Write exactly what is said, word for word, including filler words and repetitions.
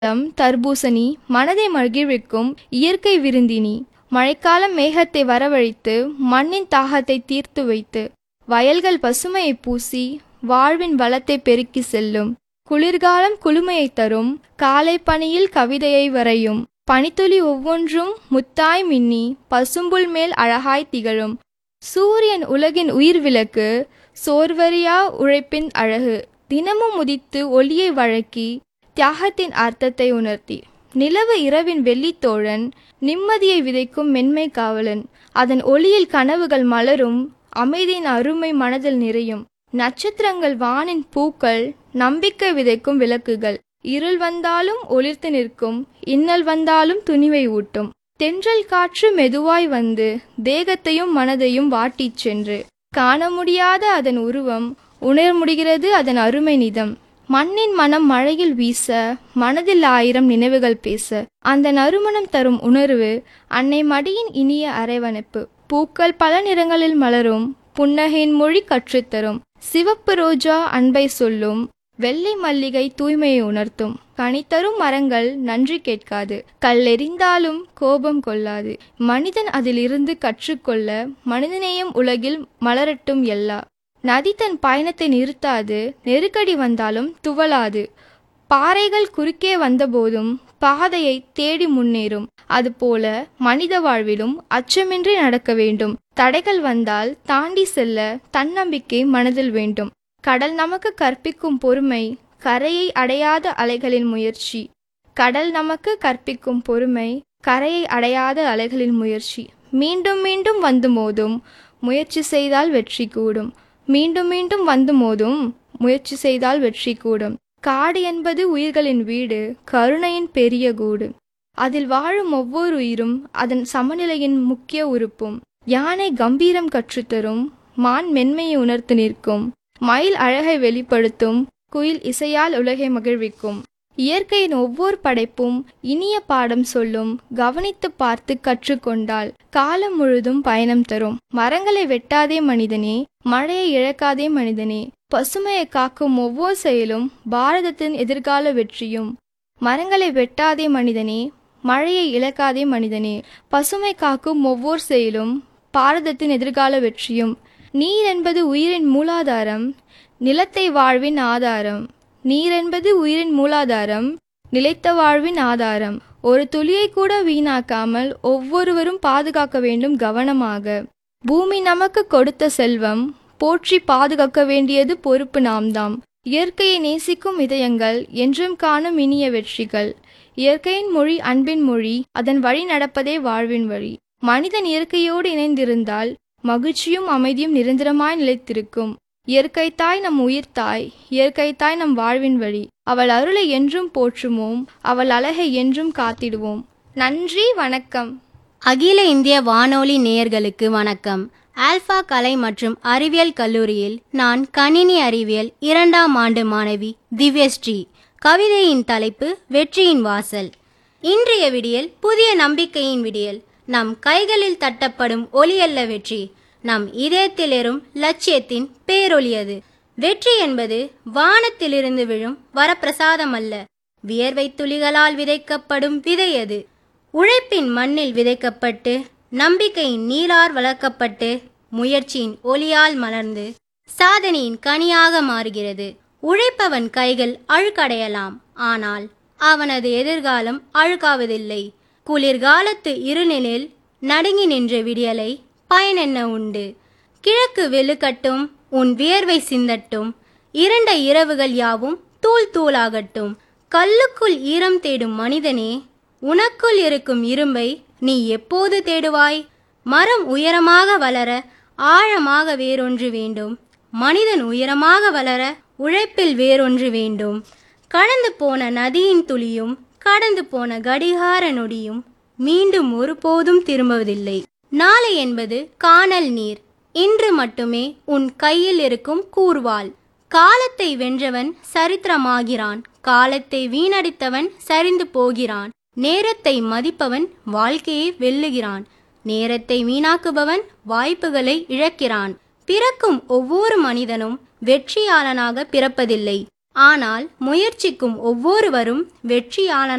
பழம், தர்பூசணி, மனதை மகிழ்விக்கும் இயற்கை விருந்தினி. மழைக்கால மேகத்தை வரவழைத்து மண்ணின் தாகத்தை தீர்த்து வைத்து வயல்கள் பசுமையை பூசி வாழ்வின் வளத்தை பெருக்கி செல்லும். குளிர்காலம் குளுமையை தரும், காலை பனியில் கவிதையை வரையும். பனித்துளி ஒவ்வொன்றும் முத்தாய் மின்னி பசும்புல் மேல் அழகாய் திகழும். சூரியன் உலகின் உயிர் விளக்கு, சோர்வறியா உழைப்பின் அழகு. தினமும் உதித்து ஒளியை வழங்கி தியாகத்தின் அர்த்தத்தை உணர்த்தி. நிலவு இரவின் வெள்ளித்தோழன், நிம்மதியை விதைக்கும் மென்மை காவலன். அதன் ஒளியில் கனவுகள் மலரும், அமைதியின் அருமை மனதில் நிறையும். நட்சத்திரங்கள் வானின் பூக்கள், நம்பிக்கை விதைக்கும் விளக்குகள். இருள் வந்தாலும் ஒளிர்த்து நிற்கும், இன்னல் வந்தாலும் துணிவை ஊட்டும். தென்றல் காற்று மெதுவாய் வந்து தேகத்தையும் மனதையும் வாட்டிச் சென்று காண முடியாத அதன் உருவம், உணர முடிகிறது அதன் அருமை நிதம். மண்ணின் மனம் மழையில் வீச, மனதில் ஆயிரம் நினைவுகள் பேச. அந்த நறுமணம் தரும் உணர்வு, அன்னை மடியின் இனிய அரவணைப்பு. பூக்கள் பல நிறங்களில் மலரும், புன்னகையின் மொழி கற்றுத்தரும். சிவப்பு ரோஜா அன்பை சொல்லும், வெள்ளை மல்லிகை தூய்மையை உணர்த்தும். கனித்தரும் மரங்கள் நன்றி கேட்காது, கல்லெறிந்தாலும் கோபம் கொள்ளாது. மனிதன் அதிலிருந்து கற்றுக்கொள்ள மனிதநேயம் உலகில் மலரட்டும் எல்லா. நதி தன் பயணத்தை நிறுத்தாது, நெருக்கடி வந்தாலும் துவளாது. பாறைகள் குறுக்கே வந்தபோதும் பாதையை தேடி முன்னேறும். அதுபோல மனித வாழ்விலும் அச்சமின்றி நடக்க வேண்டும். தடைகள் வந்தால் தாண்டி செல்ல தன்னம்பிக்கை மனதில் வேண்டும். கடல் நமக்கு கற்பிக்கும் பொறுமை, கரையை அடையாத அலைகளின் முயற்சி. கடல் நமக்கு கற்பிக்கும் பொறுமை, கரையை அடையாத அலைகளின் முயற்சி. மீண்டும் மீண்டும் வந்து மோதும், முயற்சி செய்தால் வெற்றி கூடும். மீண்டும் மீண்டும் வந்து மோதும், முயற்சி செய்தால் வெற்றி கூடும். காடு என்பது உயிர்களின் வீடு, கருணையின் பெரிய கூடு. அதில் வாழும் ஒவ்வொரு உயிரும் அதன் சமநிலையின் முக்கிய உறுப்பும். யானை கம்பீரம் கற்றுத்தரும், மான் மென்மையை உணர்த்து நிற்கும். மயில் அழகை வெளிப்படுத்தும், குயில் இசையால் உலகை மகிழ்விக்கும். இயற்கையின் ஒவ்வொரு படைப்பும் இனிய பாடம் சொல்லும். கவனித்து பார்த்து கற்றுக்கொண்டால் காலம் முழுதும் பயணம் தரும். மரங்களை வெட்டாதே மனிதனே, மழையை இழக்காதே மனிதனே. பசுமையை காக்கும் ஒவ்வொரு செயலும் பாரதத்தின் எதிர்கால வெற்றியும். மரங்களை வெட்டாதே மனிதனே, மழையை இழக்காதே மனிதனே. பசுமை காக்கும் ஒவ்வொரு செயலும் பாரதத்தின் எதிர்கால வெற்றியும். நீர் என்பது உயிரின் மூலாதாரம், நிலத்தை வாழ்வின் ஆதாரம். நீர் என்பது உயிரின் மூலாதாரம், நிலைத்த வாழ்வின் ஆதாரம். ஒரு துளியை கூட வீணாக்காமல் ஒவ்வொருவரும் பாதுகாக்க வேண்டும் கவனமாக. பூமி நமக்கு கொடுத்த செல்வம், போற்றி பாதுகாக்க வேண்டியது பொறுப்பு நாம்தாம். இயற்கையை நேசிக்கும் இதயங்கள் என்றும் காணும் இனிய வெற்றிகள். இயற்கையின் மொழி அன்பின் மொழி, அதன் வழி நடப்பதே வாழ்வின் வழி. மனிதன் இயற்கையோடு இணைந்திருந்தால் மகிழ்ச்சியும் அமைதியும் நிரந்தரமாய் நிலைத்திருக்கும். இயற்கை தாய் நம் உயிர் தாய், இயற்கை தாய் நம் வாழ்வின் வழி. அவள் அருளை என்றும் போற்றுவோம், அவள் அழகை என்றும் காத்திடுவோம். நன்றி, வணக்கம். அகில இந்திய வானொலி நேயர்களுக்கு வணக்கம். ஆல்பா கலை மற்றும் அறிவியல் கல்லூரியில் நான் கணினி அறிவியல் இரண்டாம் ஆண்டு மாணவி திவ்யஸ்ரீ. கவிதையின் தலைப்பு வெற்றியின் வாசல். இன்றைய விடியல் புதிய நம்பிக்கையின் விடியல். நம் கைகளில் தட்டப்படும் ஒளியல்ல வெற்றி, நம் இதயத்தில் எறும் லட்சியத்தின் பேரொளியது. வெற்றி என்பது வானத்திலிருந்து விழும் வரப்பிரசாதம் அல்ல, வியர்வை துளிகளால் விதைக்கப்படும் விதையது. உழைப்பின் மண்ணில் விதைக்கப்பட்டு, நம்பிக்கையின் நீரால் வளர்க்கப்பட்டு, முயற்சியின் ஒளியால் மலர்ந்து சாதனையின் கனியாக மாறுகிறது. உழைப்பவன் கைகள் அழுக்கடையலாம், ஆனால் அவனது எதிர்காலம் அழுக்காவதில்லை. குளிர்காலத்து இருநிலில் நடுங்கி நின்ற விடியலை பயனென்ன உண்டு. கிழக்கு வெளுக்கட்டும், உன் வியர்வை சிந்தட்டும், இரண்ட இரவுகள் யாவும் தூள் தூளாகட்டும். கல்லுக்குள் ஈரம் தேடும் மனிதனே, உனக்குள் இருக்கும் இரும்பை நீ எப்போது தேடுவாய்? மரம் உயரமாக வளர ஆழமாக வேறொன்று வேண்டும். மனிதன் உயரமாக வளர உழைப்பில் வேறொன்று வேண்டும். கடந்து போன நதியின் துளியும், கடந்து போன கடிகார நொடியும் மீண்டும் ஒருபோதும் திரும்புவதில்லை. நாளை என்பது காணல் நீர், இன்று மட்டுமே உன் கையில் இருக்கும் கூர்வாள். காலத்தை வென்றவன் சரித்திரமாகிறான், காலத்தை வீணடித்தவன் சரிந்து போகிறான். நேரத்தை மதிப்பவன் வாழ்க்கையை வெல்லுகிறான், நேரத்தை வீணாக்குபவன் வாய்ப்புகளை இழக்கிறான். பிறக்கும் ஒவ்வொரு மனிதனும் வெற்றியாளனாக பிறப்பதில்லை, ஆனால் முயற்சிக்கும் ஒவ்வொருவரும் வெற்றியாளன்